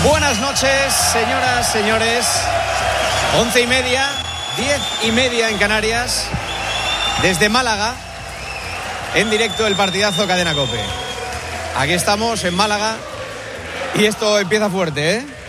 Buenas noches, señoras, señores. 11:30, 10:30 en Canarias. Desde Málaga, en directo el partidazo Cadena COPE. Aquí estamos en Málaga y esto empieza fuerte, ¿eh?